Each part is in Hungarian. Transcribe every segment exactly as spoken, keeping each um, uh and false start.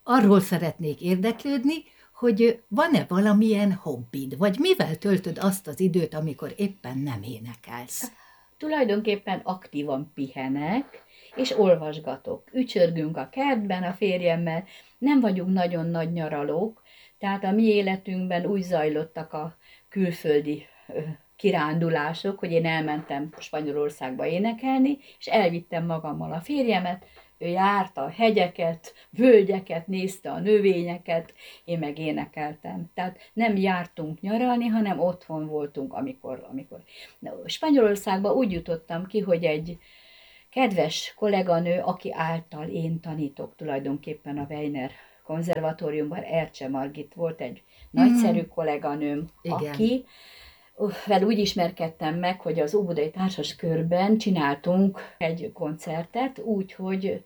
arról szeretnék érdeklődni, hogy van-e valamilyen hobbid, vagy mivel töltöd azt az időt, amikor éppen nem énekelsz? Tulajdonképpen aktívan pihenek, és olvasgatok. Ücsörgünk a kertben a férjemmel, nem vagyunk nagyon nagy nyaralók, tehát a mi életünkben úgy zajlottak a külföldi kirándulások, hogy én elmentem Spanyolországba énekelni, és elvittem magammal a férjemet, ő járta a hegyeket, völgyeket, nézte a növényeket, én meg énekeltem. Tehát nem jártunk nyaralni, hanem otthon voltunk, amikor... amikor. Spanyolországba úgy jutottam ki, hogy egy kedves kolléganő, aki által én tanítok tulajdonképpen a Weiner konzervatóriumban, Ercse Margit volt egy nagyszerű kolléganőm, Igen. aki vel úgy ismerkedtem meg, hogy az Óbudai Társas Körben csináltunk egy koncertet, úgyhogy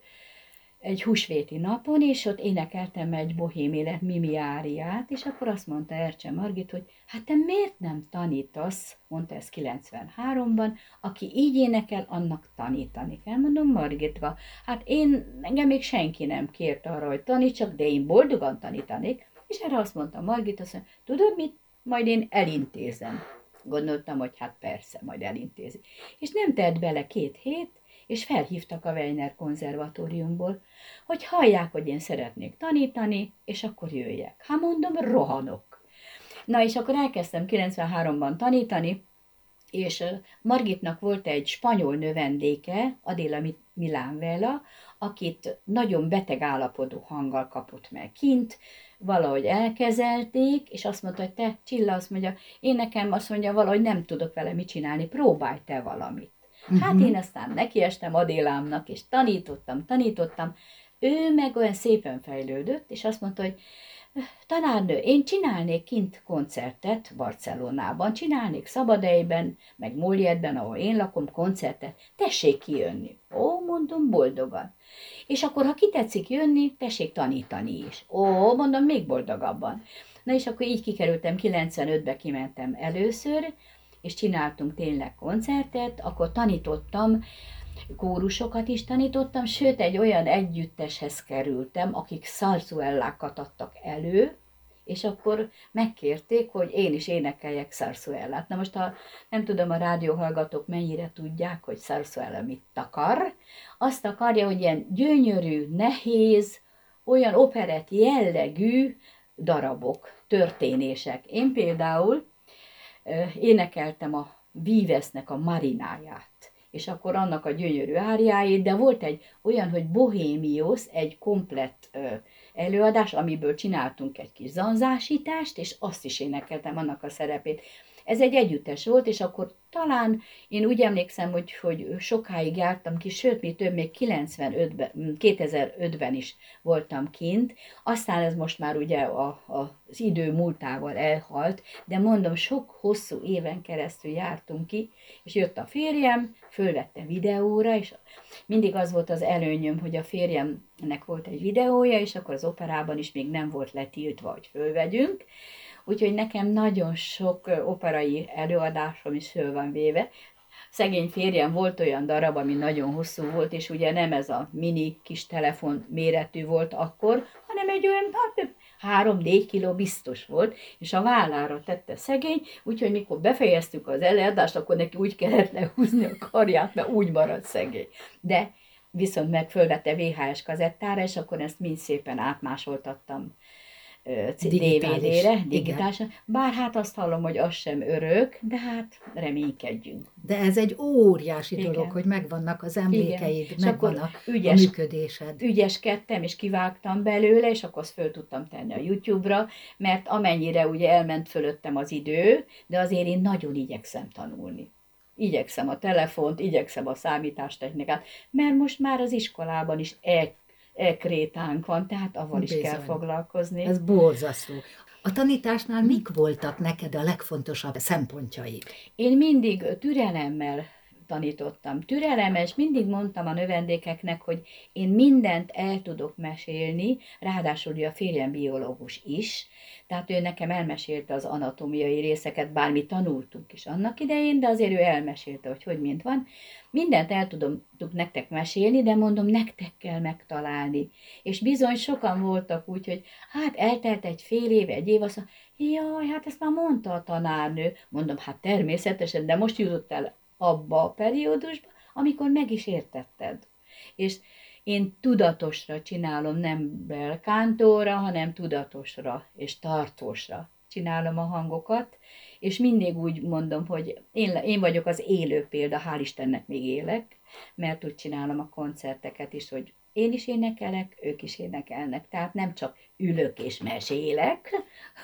egy húsvéti napon, és ott énekeltem egy bohém élet Mimi áriát, és akkor azt mondta Ercse Margit, hogy hát te miért nem tanítasz, mondta ez kilencvenháromban, aki így énekel, annak tanítani kell. Mondom, Margitka, hát én, engem még senki nem kért arra, hogy tanítsak, de én boldogan tanítanék, és erre azt mondta Margit, azt mondja, tudod mit, majd én elintézem. Gondoltam, hogy hát persze, majd elintézi. És nem tett bele két hét, és felhívtak a Weiner konzervatóriumból, hogy hallják, hogy én szeretnék tanítani, és akkor jöjjek. Hát mondom, rohanok. Na és akkor elkezdtem kilencvenháromban tanítani, és Margitnak volt egy spanyol növendéke, Adéla Milánvella, akit nagyon beteg állapotú hanggal kapott meg kint, valahogy elkezelték, és azt mondta, hogy te, Csilla, azt mondja, én nekem azt mondja, valahogy nem tudok vele mit csinálni, próbálj te valamit. Hát én aztán nekiestem Adélámnak, és tanítottam, tanítottam, ő meg olyan szépen fejlődött, és azt mondta, hogy tanárnő, én csinálnék kint koncertet Barcelonában, csinálnék Szabadelyben, meg Molière-ben, ahol én lakom, koncertet, tessék kijönni. Ó, mondom, boldogan. És akkor, ha kitetszik jönni, tessék tanítani is. Ó, mondom, még boldogabban. Na és akkor így kikerültem, kilencvenötben kimentem először, és csináltunk tényleg koncertet, akkor tanítottam, kórusokat is tanítottam, sőt egy olyan együtteshez kerültem, akik szarzuellákat adtak elő, és akkor megkérték, hogy én is énekeljek szarzuellát. Na most a, nem tudom, a rádióhallgatók mennyire tudják, hogy szarzuella mit akar. Azt akarja, hogy ilyen gyönyörű, nehéz, olyan operett jellegű darabok, történések. Én például énekeltem a Vivesnek a Marináját, és akkor annak a gyönyörű áriáit, de volt egy olyan, hogy Bohémios, egy komplett ö, előadás, amiből csináltunk egy kis zanzásítást, és azt is énekeltem, annak a szerepét. Ez egy együttes volt, és akkor talán én úgy emlékszem, hogy, hogy sokáig jártam ki, sőt, mi több, még kilencvenötben, kétezer-ötben is voltam kint, aztán ez most már ugye a, a, az idő múltával elhalt, de mondom, sok hosszú éven keresztül jártunk ki, és jött a férjem, fölvette videóra, és mindig az volt az előnyöm, hogy a férjemnek volt egy videója, és akkor az operában is még nem volt letiltva, hogy fölvegyünk, úgyhogy nekem nagyon sok operai előadásom is föl van véve. Szegény férjem volt olyan darab, ami nagyon hosszú volt, és ugye nem ez a mini kis telefon méretű volt akkor, hanem egy olyan, hát három-négy kiló biztos volt, és a vállára tette szegény, úgyhogy mikor befejeztük az előadást, akkor neki úgy kellett lehúzni a karját, mert úgy maradt szegény. De viszont meg fölvette vé há es kazettára, és akkor ezt mind szépen átmásoltattam dé vé dére, digitálisan. Bár hát azt hallom, hogy az sem örök, de hát reménykedjünk. De ez egy óriási Igen. dolog, hogy megvannak az emlékeid, Igen. megvan a, ügyes, a működésed. Ügyeskedtem, és kivágtam belőle, és akkor azt föl tudtam tenni a YouTube-ra, mert amennyire ugye elment fölöttem az idő, de azért én nagyon igyekszem tanulni. Igyekszem a telefont, igyekszem a számítástechnikát, mert most már az iskolában is el ekrétánk van, tehát avval is Bizony. kell foglalkozni. Ez borzasztó. A tanításnál mik voltak neked a legfontosabb szempontjaid? Én mindig türelemmel tanítottam. Türelemes, mindig mondtam a növendékeknek, hogy én mindent el tudok mesélni, ráadásul ugye a férjem biológus is, tehát ő nekem elmesélte az anatómiai részeket, bár mi tanultunk is annak idején, de azért ő elmesélte, hogy hogy mint van. Mindent el tudom nektek mesélni, de mondom, nektek kell megtalálni. És bizony sokan voltak úgy, hogy hát eltelt egy fél év, egy év, azt mondja, jaj, hát ezt már mondta a tanárnő. Mondom, hát természetesen, de most jutott el abba a periódusba, amikor meg is értetted. És én tudatosra csinálom, nem belkántóra, hanem tudatosra és tartósra csinálom a hangokat, és mindig úgy mondom, hogy én, én vagyok az élő példa, hál' Istennek még élek, mert úgy csinálom a koncerteket is, hogy én is énekelek, ők is énekelnek. Tehát nem csak ülök és mesélek,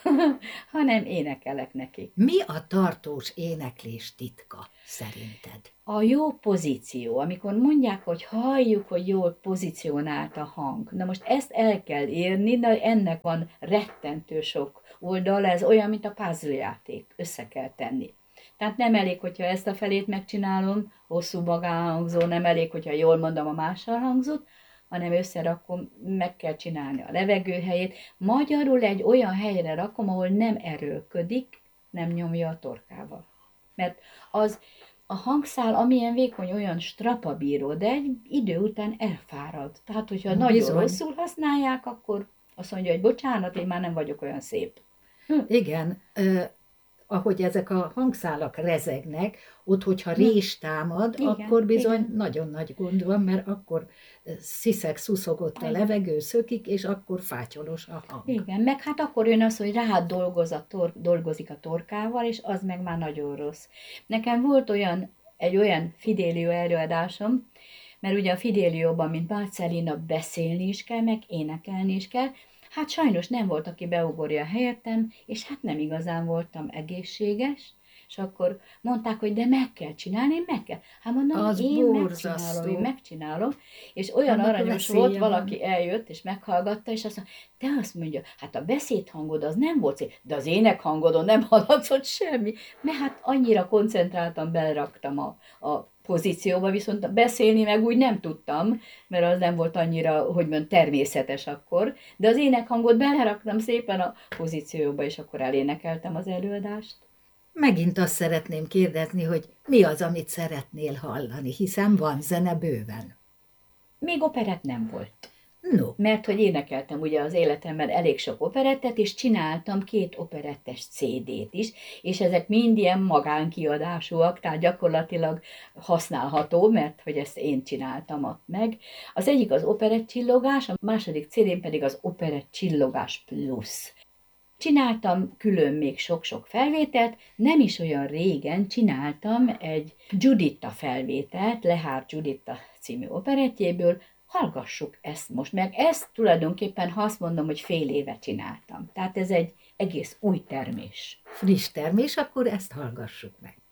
hanem énekelek nekik. Mi a tartós éneklés titka szerinted? A jó pozíció, amikor mondják, hogy halljuk, hogy jól pozícionált a hang. Na most ezt el kell érni, de ennek van rettentő sok oldal, ez olyan, mint a puzzle játék, össze kell tenni. Tehát nem elég, hogyha ezt a felét megcsinálom, hosszú magánhangzó, nem elég, hogyha jól mondom a mással hangzót, hanem összerakom, meg kell csinálni a levegő helyét. Magyarul egy olyan helyre rakom, ahol nem erőlködik, nem nyomja a torkával. Mert az a hangszál, amilyen vékony, olyan strapabíró, de egy idő után elfárad. Tehát, hogyha Bizony. nagyon rosszul használják, akkor azt mondja, hogy bocsánat, én már nem vagyok olyan szép. Hm. Igen, eh, ahogy ezek a hangszálak rezegnek, ott, hogyha rés támad, igen, akkor bizony igen. nagyon nagy gond van, mert akkor sziszeg, szuszogott a levegő, szökik, és akkor fátyolos a hang. Igen, meg hát akkor jön az, hogy rád dolgoz a tor- dolgozik a torkával, és az meg már nagyon rossz. Nekem volt olyan, egy olyan Fidelio előadásom, mert ugye a Fidelióban, mint Marcellina, beszélni is kell, meg énekelni is kell. Hát sajnos nem volt, aki beugorja helyettem, és hát nem igazán voltam egészséges, és akkor mondták, hogy de meg kell csinálni, meg kell. Hát mondom, az én borzasztó. megcsinálom, én megcsinálom, és olyan hát aranyos volt, valaki van. Eljött, és meghallgatta, és azt mondja, de azt mondja, hát a beszédhangod az nem volt szép, de az énekhangodon nem hallatszott semmi, mert hát annyira koncentráltan beleraktam a, a pozícióba, viszont beszélni meg úgy nem tudtam, mert az nem volt annyira, hogy mondjam, természetes akkor, de az énekhangot beleraktam szépen a pozícióba, és akkor elénekeltem az előadást. Megint azt szeretném kérdezni, hogy mi az, amit szeretnél hallani, hiszen van zene bőven. Még operett nem volt. No. Mert hogy énekeltem ugye az életemben elég sok operettet, és csináltam két operettes cé dét is, és ezek mind ilyen magánkiadásúak, tehát gyakorlatilag használható, mert hogy ezt én csináltam meg. Az egyik az operett csillogás, a második cé dén pedig az operett csillogás plusz. Csináltam külön még sok-sok felvételt, nem is olyan régen csináltam egy Giuditta felvételt, Lehár Giuditta című operettjéből. Hallgassuk ezt most meg. Ezt tulajdonképpen, ha azt mondom, hogy fél éve csináltam. Tehát ez egy egész új termés. Friss termés, akkor ezt hallgassuk meg.